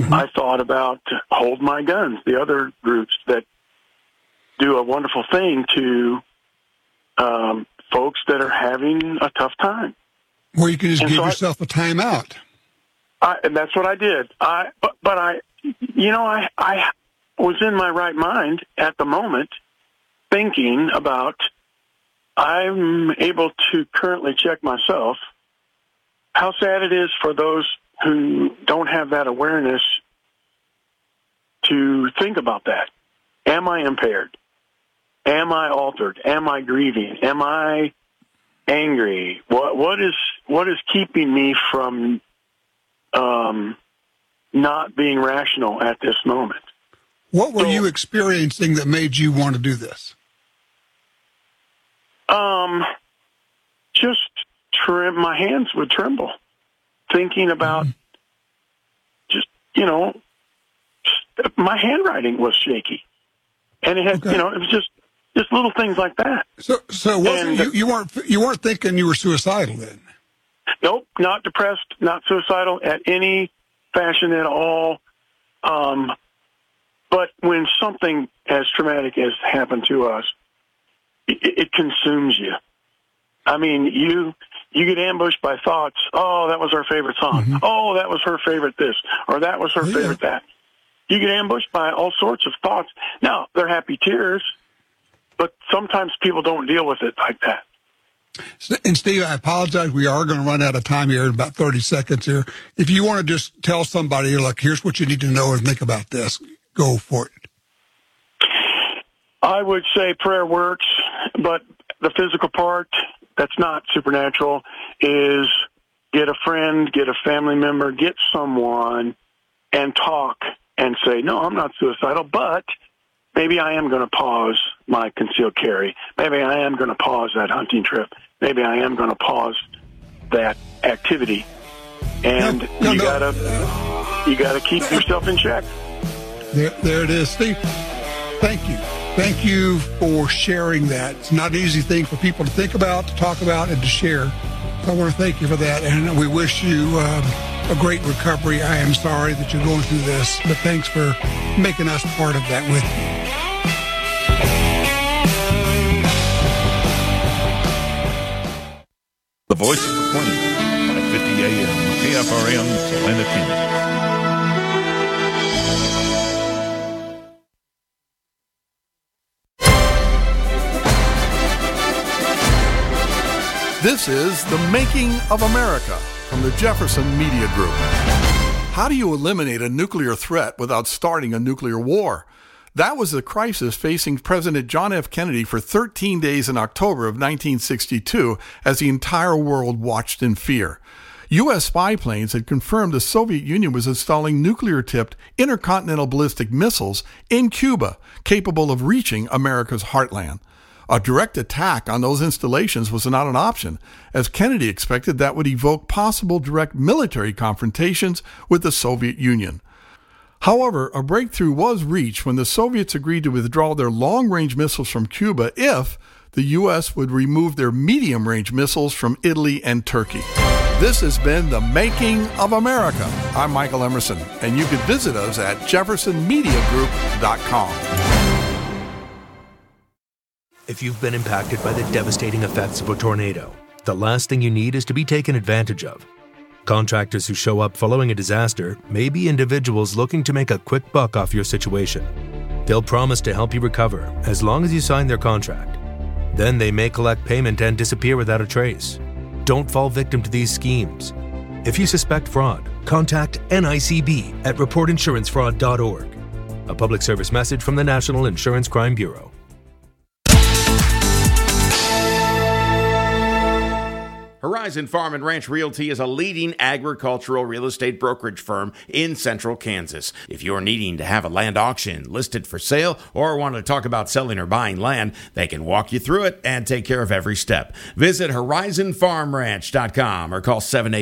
I thought about Hold My Guns, the other groups that do a wonderful thing to folks that are having a tough time. Or you can just give yourself a timeout. And that's what I did. But I was in my right mind at the moment, thinking about, I'm able to currently check myself, how sad it is for those who don't have that awareness to think about that. Am I impaired? Am I altered? Am I grieving? Am I angry? What is keeping me from not being rational at this moment? What were you experiencing that made you want to do this? Just my hands would tremble, thinking about my handwriting was shaky, and it had, it was just little things like that. So you weren't thinking you were suicidal then? Nope, not depressed, not suicidal at any fashion at all. But when something as traumatic as happened to us, it consumes you. I mean, you get ambushed by thoughts. Oh, that was our favorite song. Mm-hmm. Oh, that was her favorite this, or that was her favorite that. You get ambushed by all sorts of thoughts. Now, they're happy tears, but sometimes people don't deal with it like that. And Steve, I apologize. We are going to run out of time here in about 30 seconds here. If you want to just tell somebody, like, here's what you need to know and think about this, go for it. I would say prayer works, but the physical part that's not supernatural is get a friend, get a family member, get someone and talk and say, no, I'm not suicidal, but maybe I am going to pause my concealed carry. Maybe I am going to pause that hunting trip. Maybe I am going to pause that activity. And you gotta keep yourself in check. There it is, Steve. Thank you. Thank you for sharing that. It's not an easy thing for people to think about, to talk about, and to share. So I want to thank you for that, and we wish you a great recovery. I am sorry that you're going through this, but thanks for making us part of that with you. The Voice of the Plains, 550 AM, KFRM, Salina, Kansas. This is The Making of America from the Jefferson Media Group. How do you eliminate a nuclear threat without starting a nuclear war? That was the crisis facing President John F. Kennedy for 13 days in October of 1962 as the entire world watched in fear. U.S. spy planes had confirmed the Soviet Union was installing nuclear-tipped intercontinental ballistic missiles in Cuba, capable of reaching America's heartland. A direct attack on those installations was not an option, as Kennedy expected that would evoke possible direct military confrontations with the Soviet Union. However, a breakthrough was reached when the Soviets agreed to withdraw their long-range missiles from Cuba if the U.S. would remove their medium-range missiles from Italy and Turkey. This has been The Making of America. I'm Michael Emerson, and you can visit us at jeffersonmediagroup.com. If you've been impacted by the devastating effects of a tornado, the last thing you need is to be taken advantage of. Contractors who show up following a disaster may be individuals looking to make a quick buck off your situation. They'll promise to help you recover as long as you sign their contract. Then they may collect payment and disappear without a trace. Don't fall victim to these schemes. If you suspect fraud, contact NICB at reportinsurancefraud.org. A public service message from the National Insurance Crime Bureau. Horizon Farm and Ranch Realty is a leading agricultural real estate brokerage firm in central Kansas. If you're needing to have a land auction listed for sale or want to talk about selling or buying land, they can walk you through it and take care of every step. Visit horizonfarmranch.com or call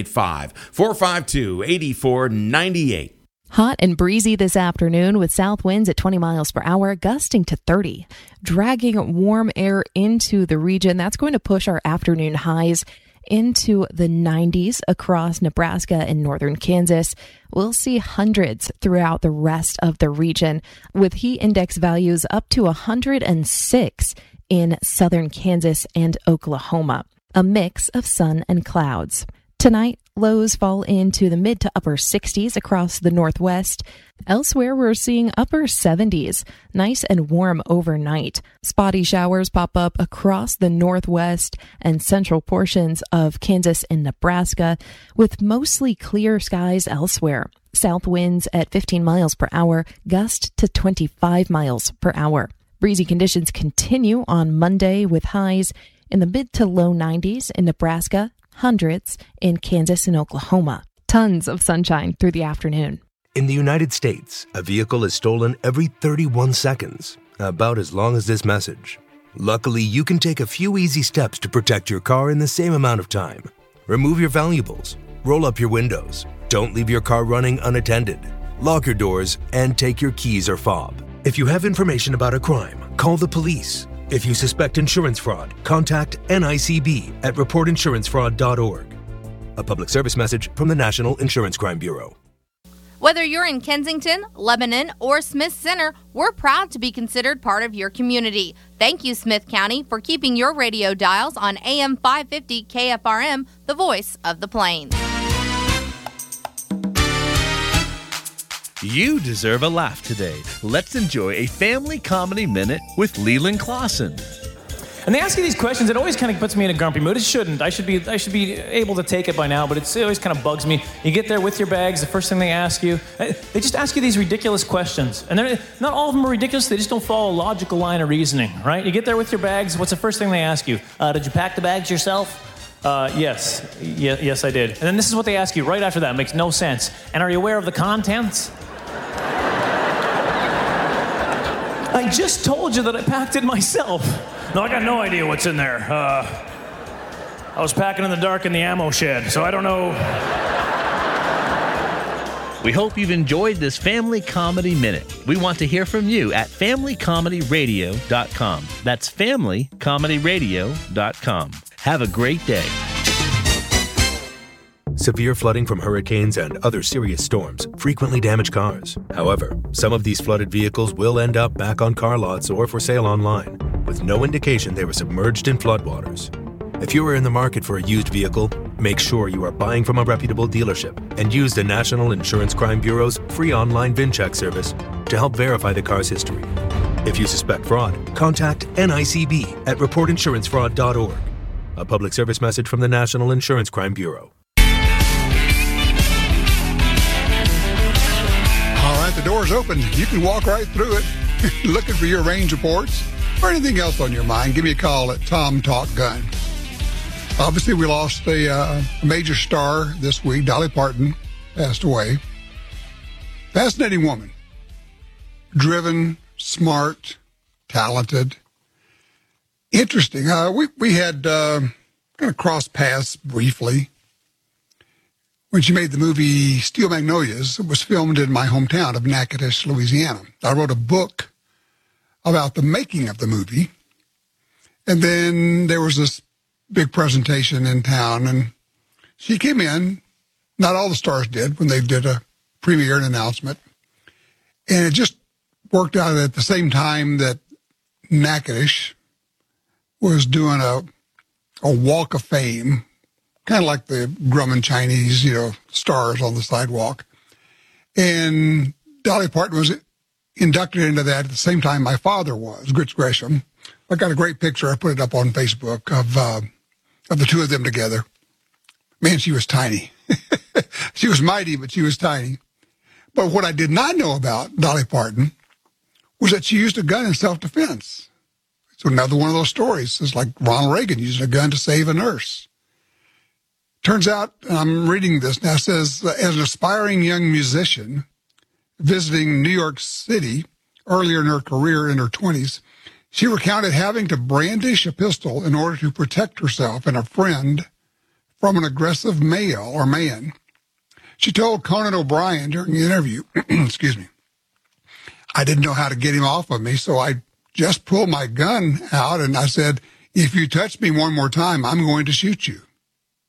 785-452-8498. Hot and breezy this afternoon with south winds at 20 miles per hour, gusting to 30. Dragging warm air into the region, that's going to push our afternoon highs into the 90s across Nebraska and northern Kansas. We'll see hundreds throughout the rest of the region, with heat index values up to 106 in southern Kansas and Oklahoma. A mix of sun and clouds. Tonight, lows fall into the mid to upper 60s across the northwest. Elsewhere, we're seeing upper 70s, nice and warm overnight. Spotty showers pop up across the northwest and central portions of Kansas and Nebraska, with mostly clear skies elsewhere. South winds at 15 miles per hour, gust to 25 miles per hour. Breezy conditions continue on Monday with highs in the mid to low 90s in Nebraska, hundreds in Kansas and Oklahoma. Tons of sunshine through the afternoon. In the United States, a vehicle is stolen every 31 seconds, about as long as this message. Luckily, you can take a few easy steps to protect your car in the same amount of time. Remove your valuables, roll up your windows, don't leave your car running unattended, lock your doors, and take your keys or fob. If you have information about a crime, call the police. If you suspect insurance fraud, contact NICB at reportinsurancefraud.org. A public service message from the National Insurance Crime Bureau. Whether you're in Kensington, Lebanon, or Smith Center, we're proud to be considered part of your community. Thank you, Smith County, for keeping your radio dials on AM 550 KFRM, the voice of the Plains. You deserve a laugh today. Let's enjoy a family comedy minute with Leland Clausen. And they ask you these questions, it always kind of puts me in a grumpy mood. It shouldn't. I should be able to take it by now, but it always kind of bugs me. You get there with your bags, the first thing they ask you, they just ask you these ridiculous questions. And not all of them are ridiculous, they just don't follow a logical line of reasoning, right? You get there with your bags, what's the first thing they ask you? Did you pack the bags yourself? Yes, I did. And then this is what they ask you right after that. It makes no sense. And are you aware of the contents? I just told you that I packed it myself. No, I got no idea what's in there. I was packing in the dark in the ammo shed, so I don't know. We hope you've enjoyed this Family Comedy Minute. We want to hear from you at FamilyComedyRadio.com. That's FamilyComedyRadio.com. Have a great day. Severe flooding from hurricanes and other serious storms frequently damage cars. However, some of these flooded vehicles will end up back on car lots or for sale online, with no indication they were submerged in floodwaters. If you are in the market for a used vehicle, make sure you are buying from a reputable dealership and use the National Insurance Crime Bureau's free online VIN check service to help verify the car's history. If you suspect fraud, contact NICB at reportinsurancefraud.org. A public service message from the National Insurance Crime Bureau. The door's open. You can walk right through it. Looking for your range reports or anything else on your mind, give me a call at Tom Talk Gun. Obviously, we lost a major star this week. Dolly Parton passed away. Fascinating woman. Driven, smart, talented. Interesting. We had kind of crossed paths briefly when she made the movie Steel Magnolias. It was filmed in my hometown of Natchitoches, Louisiana. I wrote a book about the making of the movie. And then there was this big presentation in town, and she came in. Not all the stars did when they did a premiere and announcement. And it just worked out at the same time that Natchitoches was doing a walk of fame, kind of like the Grumman Chinese, stars on the sidewalk. And Dolly Parton was inducted into that at the same time my father was, Grits Gresham. I got a great picture. I put it up on Facebook of the two of them together. Man, she was tiny. She was mighty, but she was tiny. But what I did not know about Dolly Parton was that she used a gun in self-defense. It's another one of those stories. It's like Ronald Reagan using a gun to save a nurse. Turns out, I'm reading this now, it says, as an aspiring young musician visiting New York City earlier in her career in her 20s, she recounted having to brandish a pistol in order to protect herself and a friend from an aggressive male or man. She told Conan O'Brien during the interview, excuse me, I didn't know how to get him off of me, so I just pulled my gun out and I said, if you touch me one more time, I'm going to shoot you.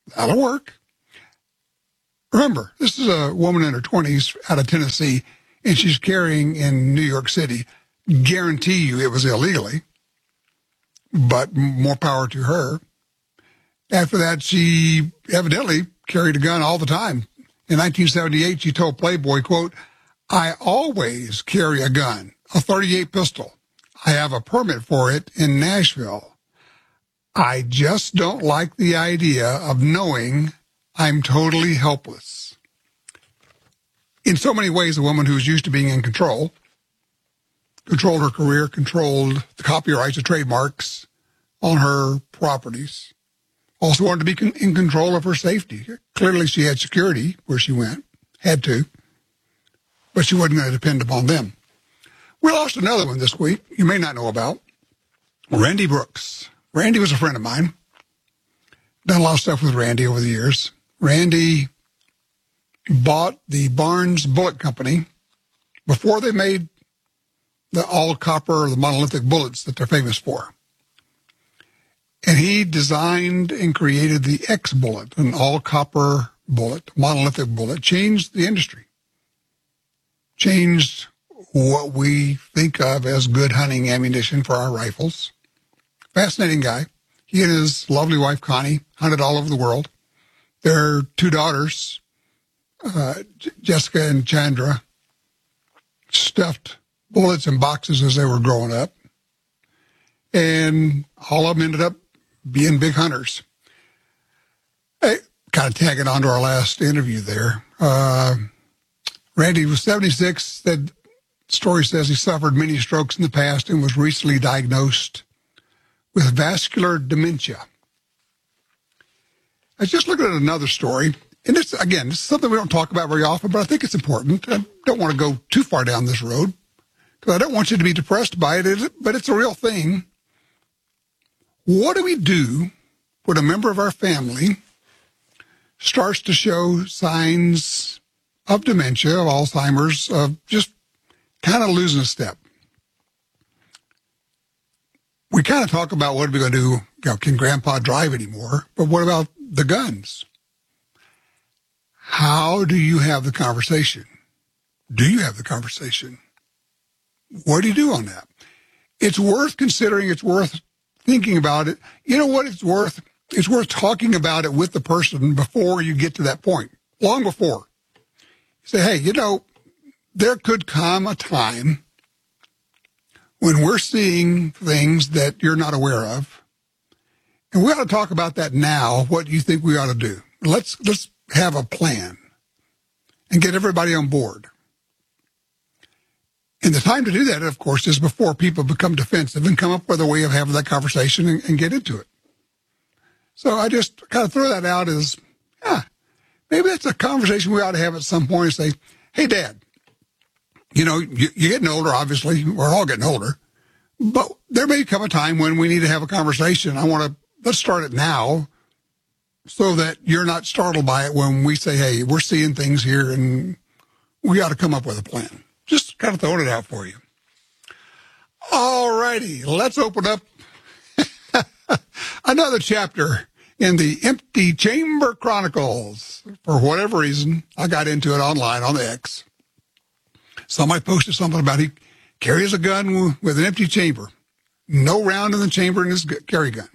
That'll work. Remember, this is a woman in her 20s out of Tennessee, and she's carrying in New York City. Guarantee you it was illegally, but more power to her. After that, she evidently carried a gun all the time. In 1978, she told Playboy, quote, "I always carry a gun, a .38 pistol. I have a permit for it in Nashville. I just don't like the idea of knowing I'm totally helpless." In so many ways, a woman who's used to being in control, controlled her career, controlled the copyrights and trademarks on her properties, also wanted to be in control of her safety. Clearly, she had security where she went, had to, but she wasn't going to depend upon them. We lost another one this week you may not know about, Randy Brooks. Randy was a friend of mine. Done a lot of stuff with Randy over the years. Randy bought the Barnes Bullet Company before they made the all-copper, the monolithic bullets that they're famous for. And he designed and created the X-Bullet, an all-copper bullet, monolithic bullet, changed the industry, changed what we think of as good hunting ammunition for our rifles. Fascinating guy. He and his lovely wife, Connie, hunted all over the world. Their two daughters, Jessica and Chandra, stuffed bullets in boxes as they were growing up. And all of them ended up being big hunters. Hey, kind of tagging on to our last interview there. Randy was 76. That story says he suffered many strokes in the past and was recently diagnosed with vascular dementia. I was just looking at another story, and this is something we don't talk about very often, but I think it's important. I don't want to go too far down this road, because I don't want you to be depressed by it, but it's a real thing. What do we do when a member of our family starts to show signs of dementia, of Alzheimer's, of just kind of losing a step? We kind of talk about what are we going to do, can Grandpa drive anymore? But what about the guns? How do you have the conversation? Do you have the conversation? What do you do on that? It's worth considering. It's worth thinking about it. You know what it's worth? It's worth talking about it with the person before you get to that point, long before. You say, hey, there could come a time when we're seeing things that you're not aware of, and we ought to talk about that now. What do you think we ought to do? Let's have a plan and get everybody on board. And the time to do that, of course, is before people become defensive and come up with a way of having that conversation and get into it. So I just kind of throw that out as, maybe that's a conversation we ought to have at some point and say, hey, Dad, you're getting older, obviously. We're all getting older. But there may come a time when we need to have a conversation. Let's start it now so that you're not startled by it when we say, hey, we're seeing things here and we got to come up with a plan. Just kind of throwing it out for you. All righty, let's open up another chapter in the Empty Chamber Chronicles. For whatever reason, I got into it online on the X. Somebody posted something about he carries a gun with an empty chamber. No round in the chamber in his carry gun.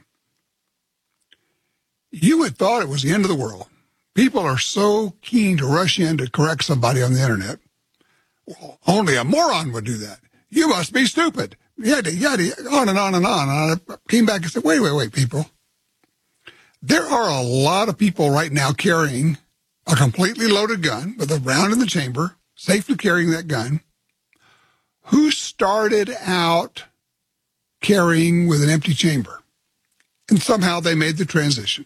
You would thought it was the end of the world. People are so keen to rush in to correct somebody on the internet. Well, only a moron would do that. You must be stupid. Yada, yada, on and on and on. And I came back and said, wait, people. There are a lot of people right now carrying a completely loaded gun with a round in the chamber, safely carrying that gun, who started out carrying with an empty chamber. And somehow they made the transition.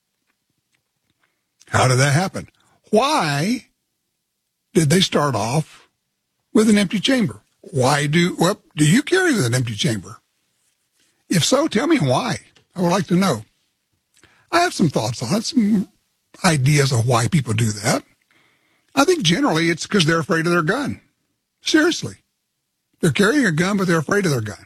How did that happen? Why did they start off with an empty chamber? Do you carry with an empty chamber? If so, tell me why. I would like to know. I have some thoughts on it, some ideas of why people do that. I think generally it's because they're afraid of their gun. Seriously. They're carrying a gun, but they're afraid of their gun.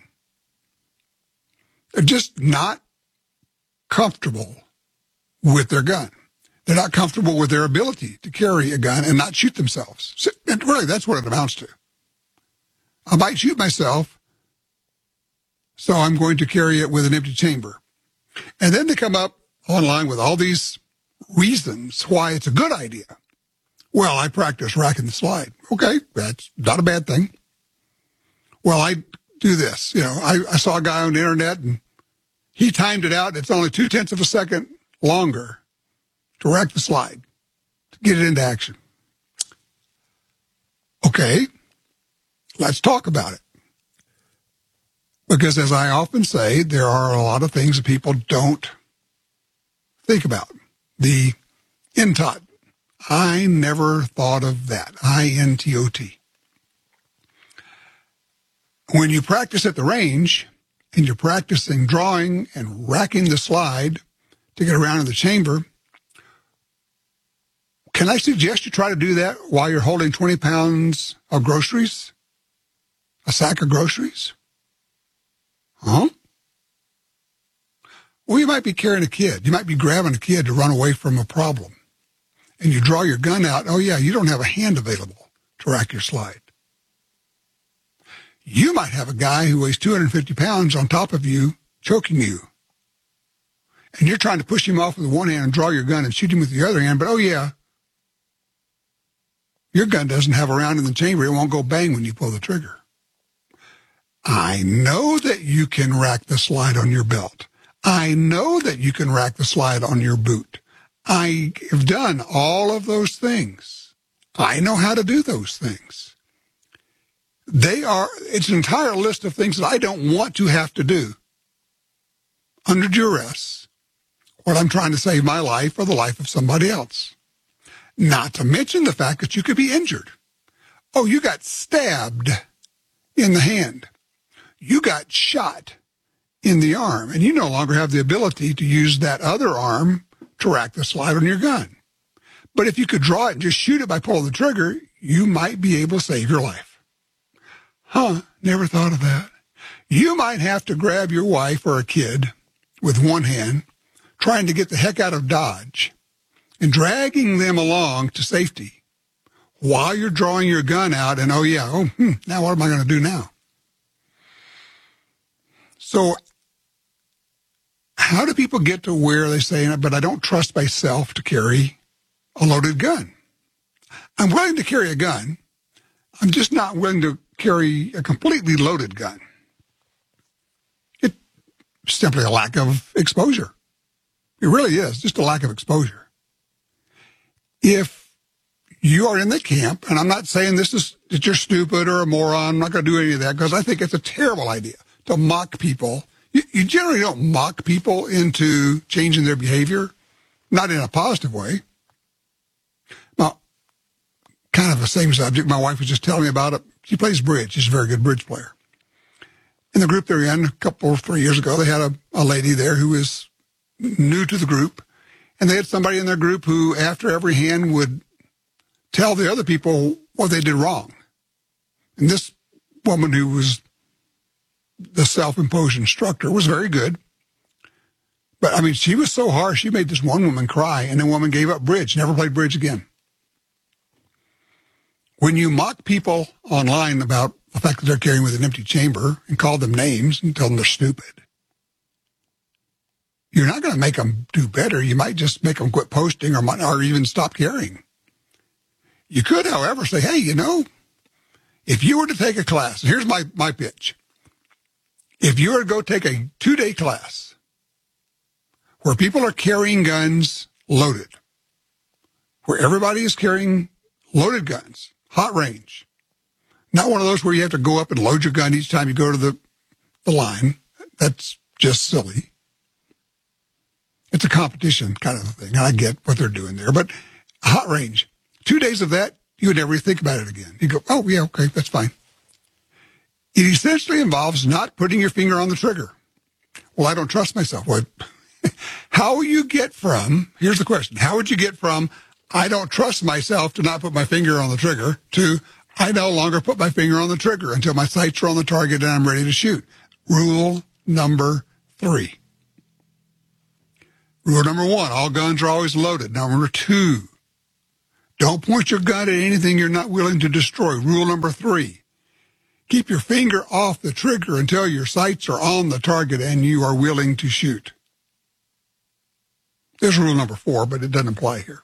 They're just not comfortable with their gun. They're not comfortable with their ability to carry a gun and not shoot themselves. So, and really, that's what it amounts to. I might shoot myself, so I'm going to carry it with an empty chamber. And then they come up online with all these reasons why it's a good idea. Well, I practice racking the slide. Okay, that's not a bad thing. Well, I do this. You know, I saw a guy on the internet, and he timed it out. It's only 0.2 of a second longer to rack the slide, to get it into action. Okay, let's talk about it. Because as I often say, there are a lot of things that people don't think about. The INTOT. I never thought of that. INTOT. When you practice at the range and you're practicing drawing and racking the slide to get around in the chamber, can I suggest you try to do that while you're holding 20 pounds of groceries? A sack of groceries? Huh? Well, you might be carrying a kid. You might be grabbing a kid to run away from a problem. And you draw your gun out. Oh, yeah, you don't have a hand available to rack your slide. You might have a guy who weighs 250 pounds on top of you, choking you. And you're trying to push him off with one hand and draw your gun and shoot him with the other hand. But, oh, yeah, your gun doesn't have a round in the chamber. It won't go bang when you pull the trigger. I know that you can rack the slide on your belt. I know that you can rack the slide on your boot. I have done all of those things. I know how to do those things. It's an entire list of things that I don't want to have to do under duress when I'm trying to save my life or the life of somebody else. Not to mention the fact that you could be injured. Oh, you got stabbed in the hand. You got shot in the arm, and you no longer have the ability to use that other arm to rack the slide on your gun. But if you could draw it and just shoot it by pulling the trigger, you might be able to save your life. Huh, never thought of that. You might have to grab your wife or a kid with one hand, trying to get the heck out of Dodge, and dragging them along to safety while you're drawing your gun out and, now what am I going to do now? So how do people get to where they say, but I don't trust myself to carry a loaded gun? I'm willing to carry a gun. I'm just not willing to carry a completely loaded gun. It's simply a lack of exposure. It really is just a lack of exposure. If you are in the camp, and I'm not saying that you're stupid or a moron, I'm not going to do any of that, because I think it's a terrible idea to mock people. You generally don't mock people into changing their behavior, not in a positive way. Now, kind of the same subject, my wife was just telling me about it. She plays bridge. She's a very good bridge player. In the group they're in, 3 years ago, they had a lady there who is new to the group, and they had somebody in their group who, after every hand, would tell the other people what they did wrong. And this woman, who was the self-imposed instructor, was very good. But, I mean, she was so harsh, she made this one woman cry, and the woman gave up bridge, never played bridge again. When you mock people online about the fact that they're carrying with an empty chamber and call them names and tell them they're stupid, you're not going to make them do better. You might just make them quit posting or even stop carrying. You could, however, say, hey, if you were to take a class, and here's my pitch. If you were to go take a 2-day class where people are carrying guns loaded, where everybody is carrying loaded guns, hot range, not one of those where you have to go up and load your gun each time you go to the line. That's just silly. It's a competition kind of thing. I get what they're doing there, but hot range, 2 days of that, you would never think about it again. You go, oh, yeah, okay, that's fine. It essentially involves not putting your finger on the trigger. Well, I don't trust myself. Well, how will you get from, here's the question, how would you get from, I don't trust myself to not put my finger on the trigger, to I no longer put my finger on the trigger until my sights are on the target and I'm ready to shoot? Rule number 3. Rule number 1, all guns are always loaded. Number 2, don't point your gun at anything you're not willing to destroy. Rule number 3, keep your finger off the trigger until your sights are on the target and you are willing to shoot. There's rule number 4, but it doesn't apply here.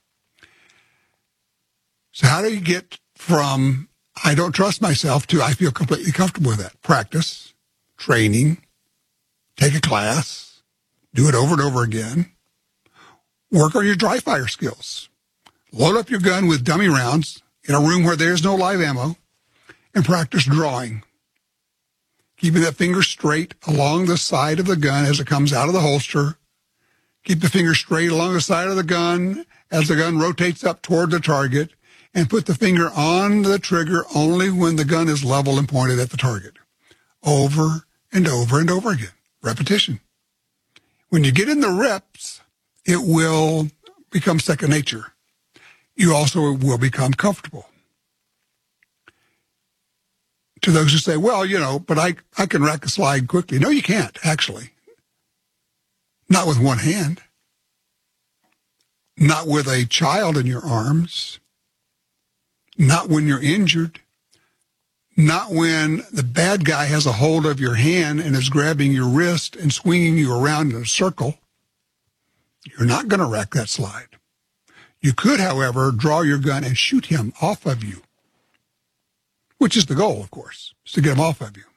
So how do you get from I don't trust myself to I feel completely comfortable with that? Practice, training, take a class, do it over and over again. Work on your dry fire skills. Load up your gun with dummy rounds in a room where there's no live ammo and practice drawing. Keeping that finger straight along the side of the gun as it comes out of the holster. Keep the finger straight along the side of the gun as the gun rotates up toward the target, and put the finger on the trigger only when the gun is level and pointed at the target. Over and over and over again. Repetition. When you get in the reps, it will become second nature. You also will become comfortable. To those who say, well, but I can rack a slide quickly. No, you can't, actually. Not with one hand. Not with a child in your arms. Not when you're injured. Not when the bad guy has a hold of your hand and is grabbing your wrist and swinging you around in a circle. You're not going to rack that slide. You could, however, draw your gun and shoot him off of you, which is the goal, of course, is to get him off of you.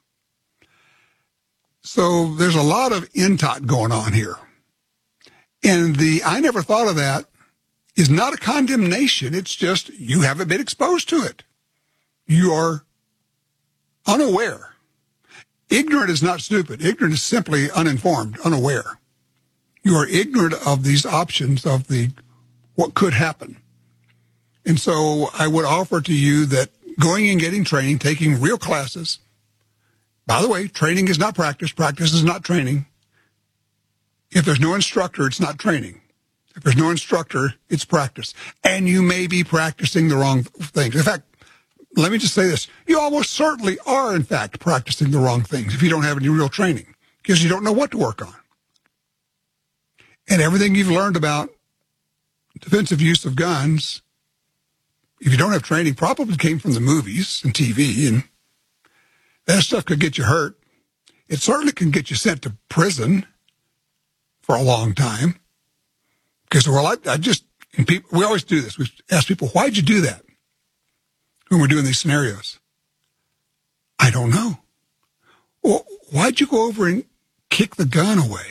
So there's a lot of intot going on here. And I never thought of that is not a condemnation. It's just you haven't been exposed to it. You are unaware. Ignorant is not stupid. Ignorant is simply uninformed, unaware. You are ignorant of these options of what could happen. And so I would offer to you that going and getting training, taking real classes. By the way, training is not practice. Practice is not training. If there's no instructor, it's not training. If there's no instructor, it's practice. And you may be practicing the wrong things. In fact, let me just say this. You almost certainly are, in fact, practicing the wrong things if you don't have any real training, because you don't know what to work on. And everything you've learned about defensive use of guns, if you don't have training, probably came from the movies and TV, and that stuff could get you hurt. It certainly can get you sent to prison for a long time. Because, we always do this. We ask people, why'd you do that when we're doing these scenarios? I don't know. Well, why'd you go over and kick the gun away?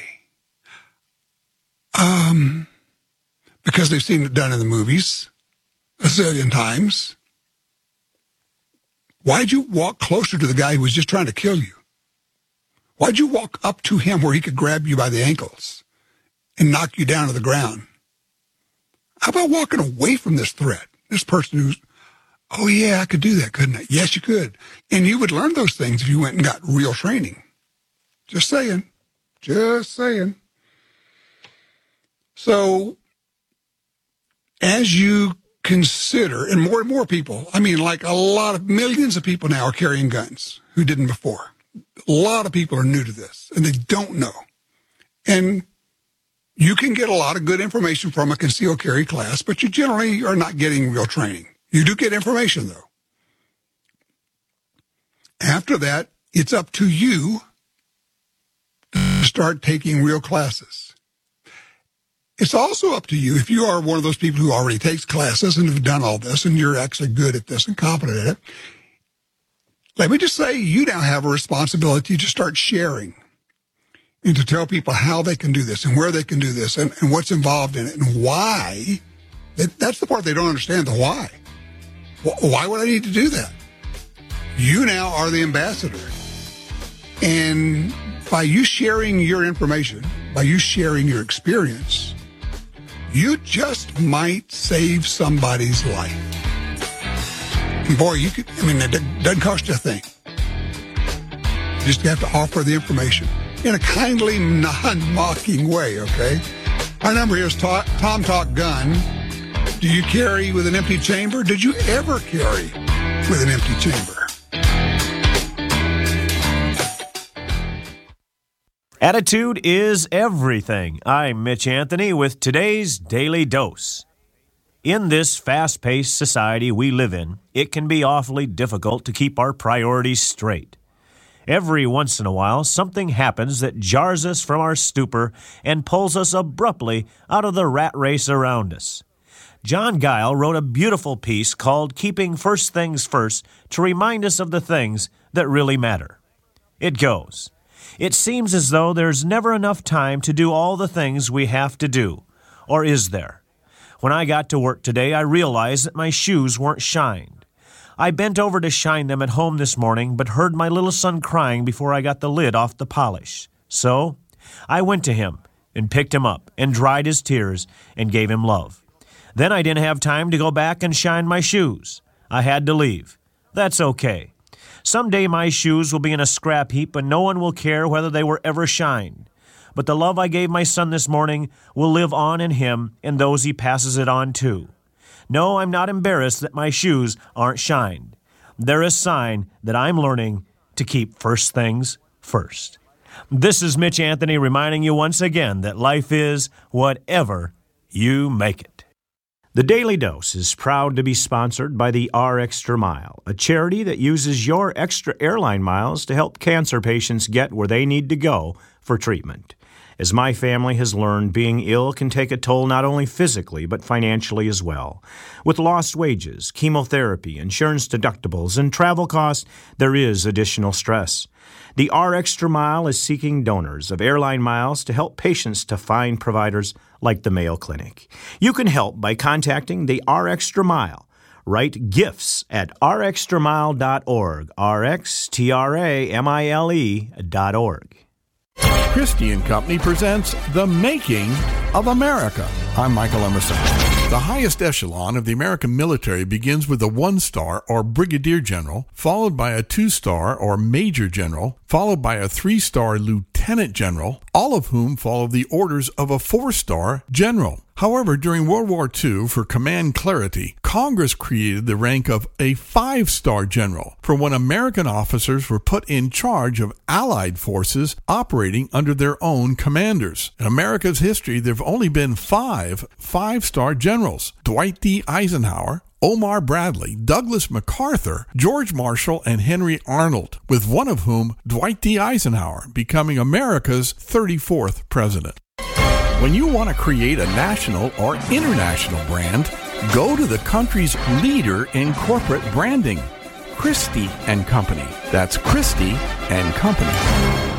Because they've seen it done in the movies a zillion times. Why'd you walk closer to the guy who was just trying to kill you? Why'd you walk up to him where he could grab you by the ankles and knock you down to the ground? How about walking away from this threat? This person who's, oh yeah, I could do that, couldn't I? Yes, you could. And you would learn those things if you went and got real training. Just saying. Just saying. So, as you consider, and more people, like millions of people now are carrying guns who didn't before. A lot of people are new to this, and they don't know. And you can get a lot of good information from a concealed carry class, but you generally are not getting real training. You do get information, though. After that, it's up to you to start taking real classes. It's also up to you, if you are one of those people who already takes classes and have done all this, and you're actually good at this and competent at it, let me just say you now have a responsibility to start sharing and to tell people how they can do this and where they can do this and what's involved in it and why. That's the part they don't understand, the why. Why would I need to do that? You now are the ambassador. And by you sharing your information, by you sharing your experience, you just might save somebody's life. And boy, it doesn't cost you a thing. You just have to offer the information in a kindly, non-mocking way, okay? Our number here is Tom Talk Gun. Do you carry with an empty chamber? Did you ever carry with an empty chamber? Attitude is everything. I'm Mitch Anthony with today's Daily Dose. In this fast-paced society we live in, it can be awfully difficult to keep our priorities straight. Every once in a while, something happens that jars us from our stupor and pulls us abruptly out of the rat race around us. John Guile wrote a beautiful piece called Keeping First Things First to remind us of the things that really matter. It goes, "It seems as though there's never enough time to do all the things we have to do. Or is there? When I got to work today, I realized that my shoes weren't shined. I bent over to shine them at home this morning, but heard my little son crying before I got the lid off the polish. So I went to him and picked him up and dried his tears and gave him love. Then I didn't have time to go back and shine my shoes. I had to leave. That's okay. Someday my shoes will be in a scrap heap and no one will care whether they were ever shined. But the love I gave my son this morning will live on in him and those he passes it on to. No, I'm not embarrassed that my shoes aren't shined. They're a sign that I'm learning to keep first things first." This is Mitch Anthony reminding you once again that life is whatever you make it. The Daily Dose is proud to be sponsored by the R Extra Mile, a charity that uses your extra airline miles to help cancer patients get where they need to go for treatment. As my family has learned, being ill can take a toll not only physically but financially as well. With lost wages, chemotherapy, insurance deductibles, and travel costs, there is additional stress. The R Extra Mile is seeking donors of airline miles to help patients to find providers like the Mayo Clinic. You can help by contacting the R Extra Mile. Write gifts at rextramile.org, rxtramile.org. Christie & Company presents The Making of America. I'm Michael Emerson. The highest echelon of the American military begins with a 1-star or brigadier general, followed by a 2-star or major general, followed by a 3-star lieutenant general, all of whom follow the orders of a 4-star general. However, during World War II, for command clarity, Congress created the rank of a 5-star general for when American officers were put in charge of Allied forces operating under their own commanders. In America's history, there have only been 5 5-star generals: Dwight D. Eisenhower, Omar Bradley, Douglas MacArthur, George Marshall, and Henry Arnold, with one of whom, Dwight D. Eisenhower, becoming America's 34th president. When you want to create a national or international brand, go to the country's leader in corporate branding, Christie & Company. That's Christie & Company.